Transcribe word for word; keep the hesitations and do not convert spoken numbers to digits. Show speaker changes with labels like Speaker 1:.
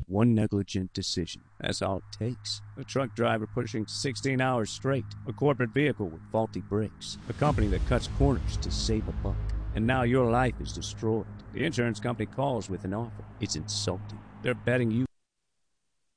Speaker 1: one negligent decision. That's all it takes. A truck driver pushing sixteen hours straight. A corporate vehicle with faulty brakes. A company that cuts corners to save a buck. And now your life is destroyed. The insurance company calls with an offer. It's insulting. They're betting you